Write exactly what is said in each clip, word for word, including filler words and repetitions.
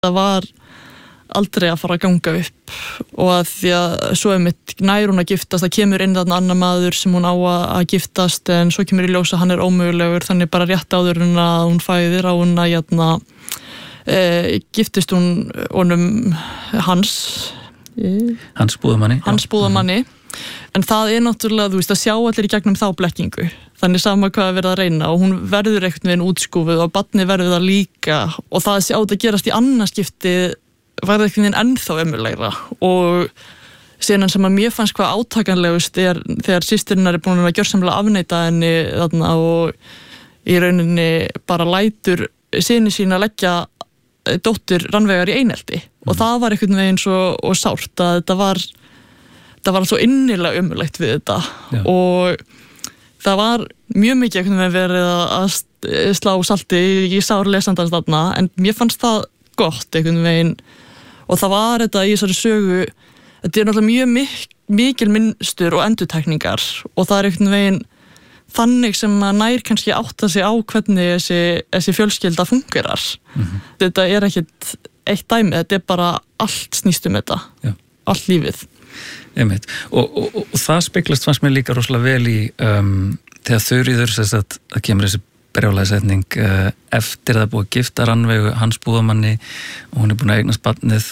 það var aldrei að fara að ganga upp og að því að svo er mitt nær hún að giftast, það kemur inn þarna annar maður sem hún á að giftast en svo kemur í ljós að hann er ómögulegur þannig bara rétt áður en að hún fæðir á hún að jæna, e, giftist hún honum hans e, hans búðamanni hans búðamanni en það er náttúrulega, þú veist, að sjá allir í gegnum þá blekkingu þannig sama hvað er verið að reyna og hún verður einhvern veginn útskúfuð og barnið verður það líka og það sjá þetta gerast í annarskipti var það einhvern veginn ennþá ömurlegra og síðan sem að mér fannst hvað átakanlegust er þegar systirnar er búin að gjörsamlega afneita henni þarna og í rauninni bara lætur syni sína að leggja dóttur Rannveigar í einelti mm. og það var einhvern veginn svo og sárt að þetta var það var svo innilega ömurlegt við þetta Já. Og það var mjög mikið einhvern veginn verið að slá salti í sár lesandans þarna en mér fannst það gott einhvern veginn og það var þetta í þessari sögu þetta er náttúrulega mjög mik- mikil minnstur og endurtekningar og það er einhvern veginn þannig sem að nær kannski átta sig á hvernig þessi, þessi fjölskylda fungerar mm-hmm. þetta er ekkit eitt dæmi, þetta er bara allt snýst um þetta Já. Allt lífið Einmitt. Og, og, og, og það speglast fannst mér líka rosalega vel í um, þegar Þuríður þess að það kemur þessi brjálæðisetning uh, eftir að það er búið að gifta Rannveigu hans búðamanni og hún er búin að eignast barnið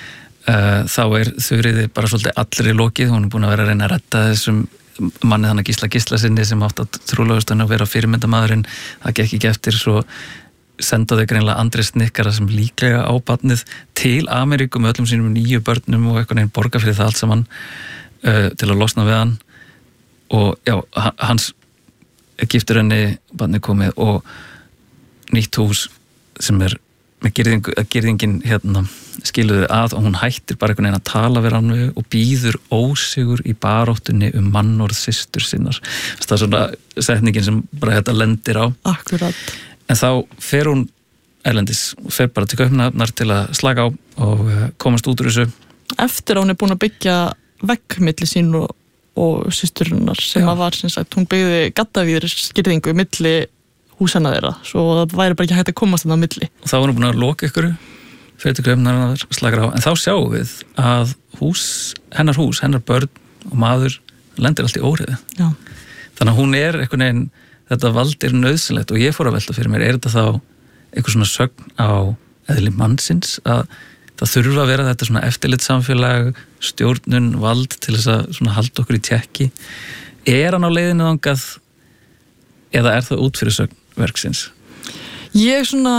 uh, þá er Þuríði bara svolítið allir í lokið, hún er búin að vera að reyna að redda þessum manni þannig Gísla Gísla sinni sem átt að trúlegustan að vera fyrirmyndamaðurinn, það gekk ekki eftir svo senda þau greinlega Andri Snikkara sem líklega á barnið til Ameríku með öllum sínum nýju börnum og einhvern veginn borga fyrir það allt saman uh, til að losna við hann og já, hans giftur henni, barnið komið og nýtt hús sem er með girðingu, girðingin hérna skiluði að og hún hættir bara einhvern veginn að tala við hann og býður ósigur í baróttunni um mannorð systur sinnar. Það er svona setningin sem bara þetta lendir á. Akkurat. En þá fer hún erlendis og fer bara til Kaupmannahafnar til að slaka á og komast út úr þessu. Eftir að hún er búin að byggja vegg milli sín og, og systurinnar sem að var sem sagt, hún byggði gaddavíður skýrðingu milli húsana þeirra, svo það væri bara ekki hægt að komast þarna á milli. Og þá var hún búin að loka ykkur, fer til Kaupmannahafnar, slakar á, en þá sjáum við að hús, hennar hús, hennar börn og maður lendir allt í óreiðu. Já. Þannig að hún er einhvern veginn þetta vald er nauðsynlegt og ég fór að velta fyrir mér, er þetta þá eitthvað svona sögn á eðli mannsins að það þurfa að vera þetta svona eftirlitssamfélag, stjórnun, vald til þess að svona halda okkur í tékki. Er hann á leiðinu þangað eða er það út fyrir sögn verksins? Ég svona,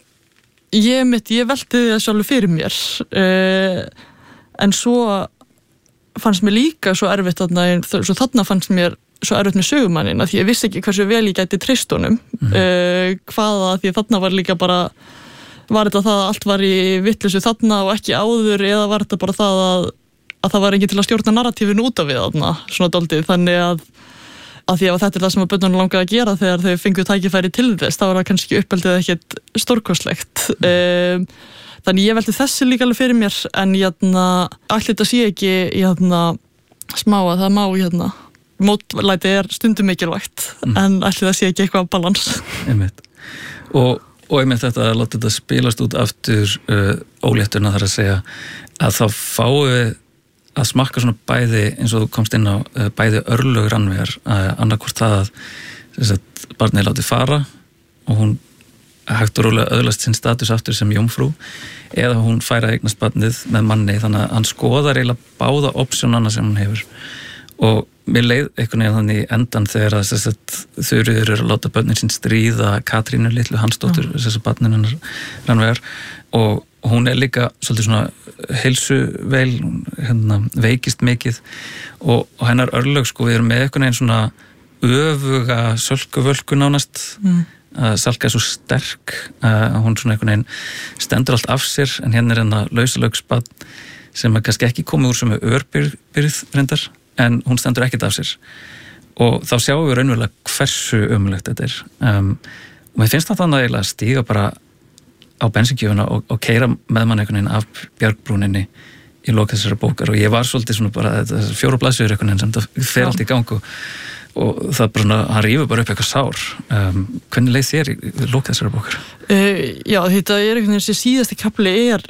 ég mitt, ég velti það sjálfur fyrir mér, uh, en svo fannst mér líka svo erfitt þarna, svo þarna fannst mér svo erfitt með sögumannina því ég vissi ekki hversu vel ég gæti treyst honum mm-hmm. uh, hvaða því þarna var líka bara var þetta það að allt var í vitleysu þarna og ekki áður eða var þetta bara það að, að það var ekki til að stjórna narratífinu út af við þarna svona doldið þannig að, að því að þetta er það sem að börnunum langaði að gera þegar þau fengu tækifæri til þess þá var það kannski uppeldið ekkert stórkostlegt mm. um, þannig ég velti þessi líka alveg fyrir mér en jæna, allir þetta sé ekki jæna, smá að það má jæna mótlæti er stundum mikilvægt mm. en ætli það sé ekki eitthvað balans einmitt og, og einmitt þetta að láta þetta spilast út aftur uh, óléttuna þar að segja að þá fáum við að smakka svona bæði eins og þú komst inn á uh, bæði örlög Rannveigar uh, annarkvort það að, að barnið láti fara og hún hægt og rólega öðlast sinn status aftur sem jómfrú eða hún fær að eignast barnið með manni þannig að hann skoðar eiginlega báða opsjónana sem hún hefur og mér leið einhvern veginn þannig endan þegar að þess að Þuríður eru að láta börnin sín stríða Katrínu litlu Hansdóttur mm. þess að barnin hennar Rannveigar og hún er líka svolítið svona heilsuveil hérna, veikist mikið og, og hennar örlög sko við erum með einhvern veginn svona öfuga sölkuvölku nánast mm. að Salka er svo sterk að hún svona einhvern veginn stendur allt af sér en hérna er hennar lausalögsbarn sem er kannski ekki komið úr sem er örbyrð reyndar en hún stendur ekkert af sér og þá sjáum við raunverulega hversu ömurlegt þetta er um, og mér finnst það þannig að stíga bara á bensíngjöfuna og, og keyra með mann einhvern veginn af bjargbrúninni í lok þessara bókar og ég var svolítið svona bara þessar fjóra blaðsíður einhvern veginn sem það fer allt í gang og og það bara svona, hann rífur bara upp eitthvað sár. Um, hvernig leið þér í lók þessara bókar? Uh, já, þetta er einhvern veginn, þessi síðasti kapli er